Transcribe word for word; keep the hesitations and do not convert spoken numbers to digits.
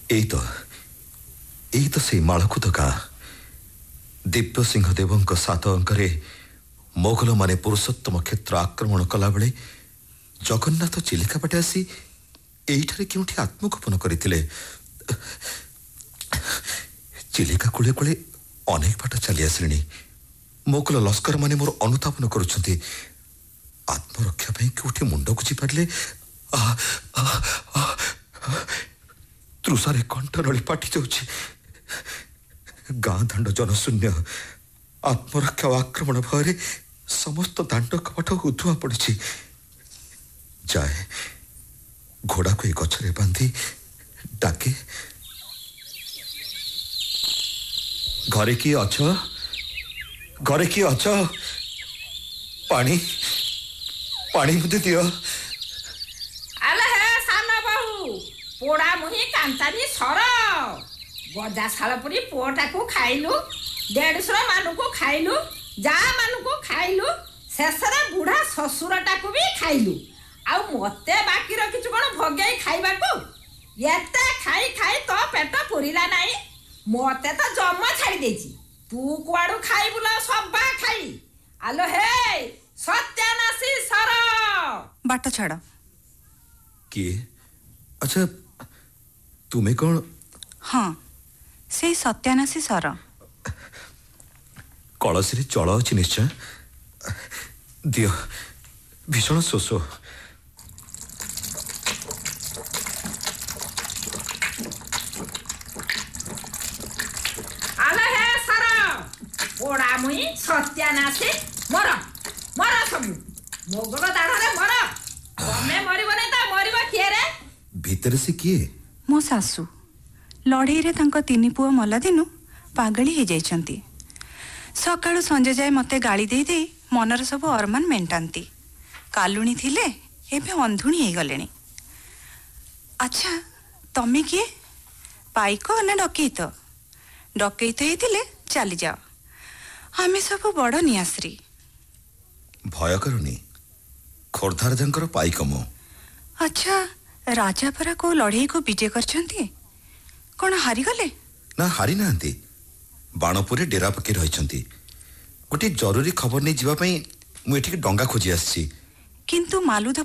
ଏଇ ତ ଏଇ ତ ସେଇ ମାଳକୁଦ ଗାଁ। ଦିବ୍ୟ ସିଂହଦେବଙ୍କ ସାତ ଅଙ୍କରେ ମୋଗଲ ମାନେ ପୁରୁଷୋତ୍ତମ କ୍ଷେତ୍ର ଆକ୍ରମଣ କଲାବେଳେ ଜଗନ୍ନାଥ ଚିଲିକା ବାଟେ ଆସି ଏଇଠାରେ କେଉଁଠି ଆତ୍ମଗୋପନ କରିଥିଲେ। ଚିଲିକା କୂଳେ କୂଳେ ଅନେକ ବାଟ ଚାଲି ଆସିଲେଣି। ମୋଗଲ ଲସ୍କର ମାନେ ମୋର ଅନୁଧାବନ କରୁଛନ୍ତି। ଆତ୍ମରକ୍ଷା ପାଇଁ କେଉଁଠି ମୁଣ୍ଡ ଗୁଜି ପାରିଲେ ତୃଷାରେ କଣ୍ଠ ନଳି ପାଟି ଯାଉଛି। ଗାଁ ଦାଣ୍ଡ ଜନଶୂନ୍ୟ। ଆତ୍ମରକ୍ଷା ଓ ଆକ୍ରମଣ ଭୟରେ ସମସ୍ତ ଦାଣ୍ଡ କବାଟ ଉଧୁଆ ପଡ଼ିଛି। ଯାଏ ଘୋଡ଼ାକୁ ଏ ଗଛରେ ବାନ୍ଧି ଡାକେ, ଘରେ କିଏ ଅଛ? ଘରେ କିଏ ଅଛ? ପାଣି ପାଣି ବୁଝି ଦିଅ। ଆଲେ ହେ ସାନ ବୋହୂ, ପୋଡ଼ା ମୁହିଁ କାନ୍ତାରୀ ସର ଗଜା ଶାଳପୁରୀ ପୁଅଟାକୁ ଖାଇଲୁ, ଦେଢ଼ଶୁର ମାନଙ୍କୁ ଖାଇଲୁ, ଯା ମାନଙ୍କୁ ଖାଇଲୁ, ଶେଷରେ ବୁଢ଼ା ଶ୍ୱଶୁରଟାକୁ ବି ଖାଇଲୁ। ଆଉ ମତେ ବାକି ରଖିଛୁ କ'ଣ ଭଗେଇ ଖାଇବାକୁ? ଏତେ ଖାଇ ଖାଇ ତୋ ପେଟ ପୁରିଲା ନାହିଁ। ମତେ ତ ଜମା ଛାଡ଼ି ଦେଇଛି। ତୁ କୁଆଡ଼ୁ ଖାଇବୁ ଲୋ ସବା ଖାଇ? ଆଲୋ ହେ ସତ୍ୟାନାଶୀ ସର। ବାଟ ଛାଡ଼। କିଏ? ଆଚ୍ଛା ତୁମେ କ'ଣ? ହଁ, ସେଇ ସତ୍ୟାନାଶୀ ସର। କଳସୀରେ ଜଳ ଅଛି ନିଶ୍ଚୟ। ଦିଅ, ଭୀଷଣ ଶୋଷ। ଆଲୋ ହେ ସର, ପୋଡ଼ା ମୁହିଁ ସତ୍ୟାନାଶୀ ମର ମର ସବୁ ମୋଗଲ ଦାଢ଼ରେ ମର। ତମେ ମରିବନି ତ ମରିବ କିଏ ରେ? ଭିତରେ ସେ କିଏ? ମୋ ଶାଶୁ। ଲଢ଼େଇରେ ତାଙ୍କ ତିନି ପୁଅ ମଲା ଦିନୁ ପାଗଳି ହେଇଯାଇଛନ୍ତି। ସକାଳୁ ସଞ୍ଜ ଯାଏ ମୋତେ ଗାଳି ଦେଇ ଦେଇ ମନର ସବୁ ଅରମାନ ମେଣ୍ଟାନ୍ତି। କାଲୁଣୀ ଥିଲେ, ଏବେ ଅନ୍ଧୁଣୀ ହେଇଗଲେଣି। ଆଚ୍ଛା ତମେ କିଏ? ପାଇକ ନା ଡକେଇତ? ଡକେଇତ ହେଇଥିଲେ ଚାଲିଯାଅ। ଆମେ ସବୁ ବଡ଼ ନିଆଶ୍ରୀ। ଭୟ କରନି, ଖୋର୍ଦ୍ଧା ରାଜାଙ୍କର ପାଇକ ମୁଁ। ଆଚ୍ଛା ରାଜା ପରା କୋଉ ଲଢ଼େଇକୁ ବିଜେ କରିଛନ୍ତି? କ'ଣ ହାରିଗଲେ? ନା, ହାରି ନାହାନ୍ତି। ବାଣପୁରରେ ଡେରା ପକାଇ ରହିଛନ୍ତି। ଗୋଟିଏ ଜରୁରୀ ଖବର ନେଇ ଯିବା ପାଇଁ ମୁଁ ଏଠିକି ଡଙ୍ଗା ଖୋଜି ଆସିଛି। କିନ୍ତୁ ମାଲୁଦ